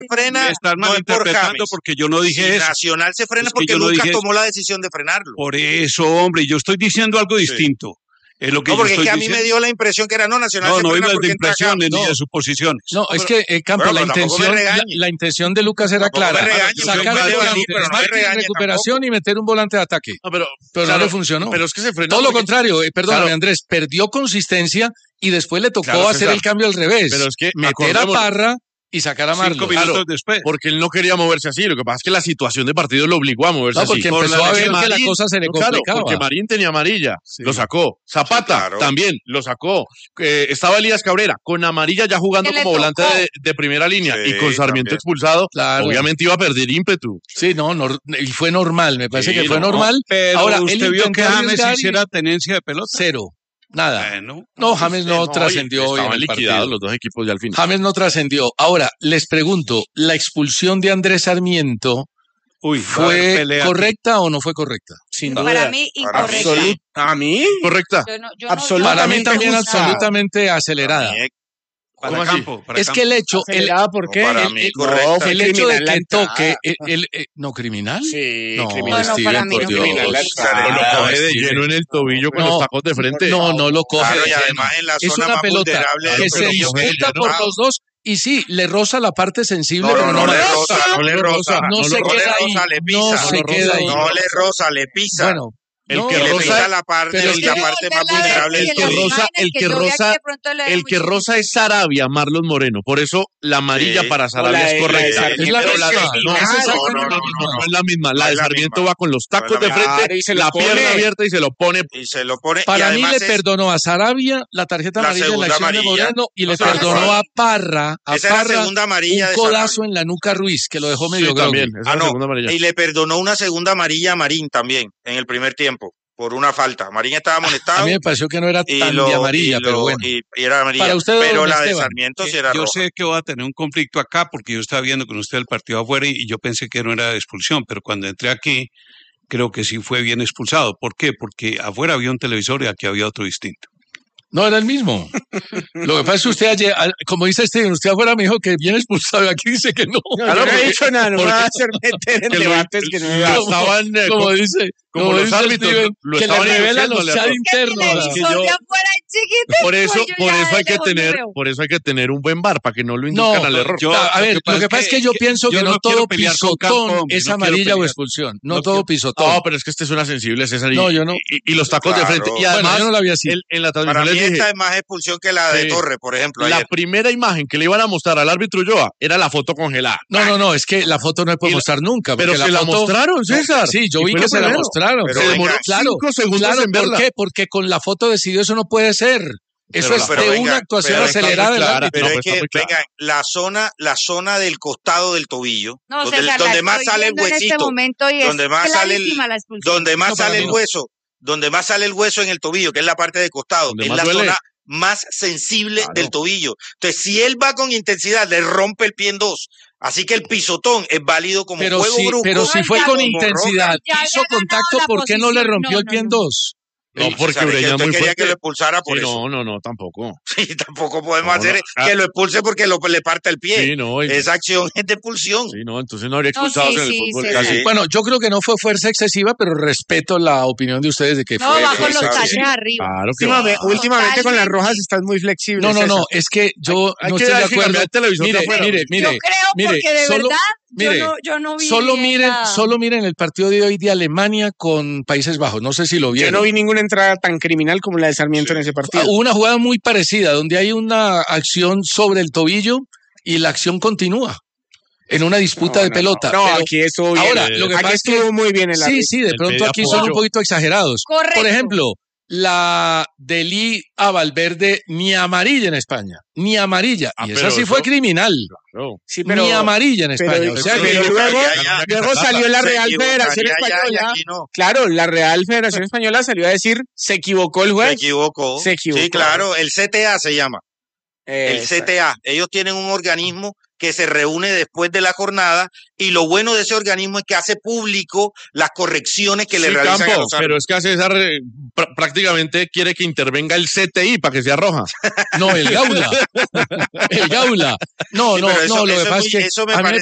frena estás no es por malinterpretando James. porque yo no dije Si eso. Nacional se frena Es que porque yo no Lucas dije tomó la decisión de frenarlo. Por eso, hombre, yo estoy diciendo algo distinto. Es lo que No, yo porque es estoy que a mí diciendo. me dio la impresión que era Nacional se No frena iba de porque entra impresiones James. ni de suposiciones. No, es que, Campo, Bueno, la pero tampoco me intención, regañe. la intención de Lucas era Tampoco me clara. regañe, Sacar porque el yo volante aquí, pero no me marketing, regañe recuperación y meter un volante de ataque. No, pero no le funcionó. Pero es que se frenó. Todo lo porque- contrario, perdóname, Claro. Andrés, perdió consistencia y después le tocó Claro, hacer César. el cambio al revés. Pero es que meter a acordémonos- Parra y sacar a Marlon. 5 minutos después. Porque él no quería moverse así. Lo que pasa es que la situación de partido lo obligó a moverse No, así. porque empezó a ver que la cosa se le Claro, complicaba. porque Marín tenía amarilla, lo sacó. Zapata Sí, claro. también lo sacó. Estaba Elías Cabrera con amarilla ya jugando Que le como volante tocó. de primera línea Sí, y con Sarmiento también. expulsado. Claro. Obviamente iba a perder ímpetu. Sí, y fue normal, me parece Sí, que fue no, normal. Pero Ahora, él usted vio que intentó James arriesgar y- hiciera tenencia de pelota. Cero, nada. Bueno, No, James no trascendió hoy en Estaban el liquidados partido. los dos equipos ya al final. James no trascendió. Ahora, les pregunto, ¿la expulsión de Andrés Sarmiento va a haber fue pelea. correcta o no fue correcta? Sin duda. Para mí, Para mí, incorrecta. sí. ¿A mí? Correcta. Yo no- Absolutamente Para mí también justa. absolutamente acelerada. Para ¿Cómo así? campo, para Es campo. que el hecho, ¿Acelerada por qué? Para mí, el- correcta. fue el hecho de criminal la que entrada. toque, ¿no criminal? Sí, No, criminal. No, Steven, para mí por no. Dios. Criminal la entrada. Pero lo coge de Steven. lleno en el tobillo con No. los tacos de frente. No lo coge. Claro, de y lleno. además en la Es zona una más pelota vulnerable que del se tobillo que disputa ella por no. los dos y sí, le roza la parte sensible, pero No no le la roza, no le roza. No se le queda ahí, roza, le no pisa. se queda ahí. No le roza, le pisa. Bueno, El no, que Y le roza- pisa la parte, pero es la que- parte más Volverla a ver, vulnerable del que el que la tobillo. roza, imagen el que que yo vi aquí roza, de pronto le era el que muy roza es Sarabia, Marlon Moreno. Por eso la amarilla Sí. para O la Sarabia de- es la de correcta. Sarmiento. Es la Pero misma. no, Es exactamente no, la no, misma. no es la misma. La No de es la Sarmiento misma. va con los tacos No es de la frente, Claro, y se lo la pone. pierna abierta y se lo pone. Y se lo pone. y Para mí además le es- perdonó a Sarabia la tarjeta La amarilla en la segunda acción de amarilla. Moreno y le O sea, perdonó a Parra, esa es la segunda amarilla un de codazo Sarabia. en la nuca a Ruiz, que lo dejó medio Sí, groggy. también. Esa es la no, segunda amarilla. y le perdonó una segunda amarilla a Marín también en el primer tiempo por una falta. Marín estaba A amonestado mí me pareció que no era y tan lo- de amarilla, y pero lo- bueno. y era amarilla. Para usted, pero don la de Esteban, Sarmiento sí era Yo roja. sé que voy a tener un conflicto acá porque yo estaba viendo con usted el partido afuera y yo pensé que no era de expulsión, pero cuando entré aquí creo que sí fue bien expulsado. ¿Por qué? Porque afuera había un televisor y aquí había otro distinto. No, era el mismo. Lo que pasa es que usted ayer, como dice Steven, usted afuera me dijo que bien expulsado y aquí dice que no. No, yo no he dicho nada, no me porque- va a hacer meter en que lo- debates que no me lo va a... estaban, Como dice, como como los dice árbitros, Steven, lo que le estaban revelan los induciéndole a chats todos. internos. Es que televisor yo- de afuera es chiquito. Por eso, yo por ya eso hay de que lejos no tener, veo. por eso hay que tener un buen bar para que no lo No, induzcan al error. yo- a ver, lo que pasa es que yo pienso que yo no no quiero todo pelear con pisotón Campo, hombre, es no quiero amarilla o pelear. expulsión. No No todo quiero- pisotón. No, pero es que este es una sensible, César. No, yo no. Y los tacos de Claro. frente. Y Bueno, además, yo no la vi así. en la Para transmisión mí les esta dije, es más expulsión que la de Sí. Torres, por ejemplo, la ayer. primera imagen que le iban a mostrar al árbitro Ulloa era la foto congelada. No, es que la foto no se puede Y la- mostrar nunca. Pero porque se la foto- mostraron, César. Sí, yo Y vi fue que lo se la primero. mostraron. Pero Se venga, demoró claro, 5 segundos claro, en ¿por verla. qué? Porque con la foto decidió eso no puede ser. Eso Pero es la- de pero una venga, actuación pero está acelerada muy del clara, árbitro. Pero No, es pues está que, muy claro. vengan, la zona del costado del tobillo, No, donde, César, donde la más estoy sale el viendo en este huesito, momento y es donde más sale el, clarísima la expulsión. donde más No, para sale mí el no. hueso, donde más sale el hueso en el tobillo, que es la parte de costado, Donde es más la duele. zona más sensible Claro. del tobillo. Entonces, si él va con intensidad, le rompe el pie en dos. Así que el pisotón es válido como Pero juego si, brusco. pero si fue ya con vi. intensidad, Ya había hizo ganado contacto, la ¿por qué no le posición? rompió No, el pie en no, no. dos? No, porque ¿Sabe que Ureña es usted muy quería fuerte. que lo expulsara por Sí, eso? no, tampoco. Sí, tampoco podemos No, hacer no. que lo expulse porque le parte el pie. Sí, no. Esa acción es de expulsión. Sí, no, entonces no habría No, expulsados sí, en el sí, fútbol sí, casi. sí. Bueno, yo creo que no fue fuerza excesiva, pero respeto la opinión de ustedes de que No, fue va con los fuerza taches excesiva. arriba. Claro que Últimamente con las Totalmente. rojas estás muy flexible. No, César. es que yo Hay no que- estoy de hay que acuerdo. cambiar el televisor de Mire, afuera. mire, Yo creo porque de solo- verdad mire, yo no vi solo bien miren, la- solo miren el partido de hoy de Alemania con Países Bajos. No sé si lo Yo vieron. no vi ninguna entrada tan criminal como la de Sarmiento en ese partido. Hubo una jugada muy parecida donde hay una acción sobre el tobillo y la acción continúa en una disputa de pelota. No, Pero aquí estuvo bien. ahora, lo que Aquí pasa es que estuvo muy bien el sí, árbitro. sí, de El pronto media aquí son apoyo. un poquito exagerados. Correcto. Por ejemplo, la de Lee a Valverde ni amarilla en España, ni amarilla. Ah, Y pero esa sí eso- fue criminal. Claro. Sí, Ni amarilla en pero- España. O sea pero que luego salió la Se Real Federación equivocaría ya, y Española. aquí no. Claro, la Real Federación Española salió a decir, se equivocó el Se juez. equivocó. Se equivocó. Sí, claro, el CTA se llama. El Exacto. CTA. Ellos tienen un organismo que se reúne después de la jornada y lo bueno de ese organismo es que hace público las correcciones que le realizan Campo, a los pero es que a César prácticamente quiere que intervenga el CTI para que sea roja. No, el Gaula. El Gaula. No, Sí, no, pero eso- no, lo que eso pasa es es muy- que eso me a mí me parece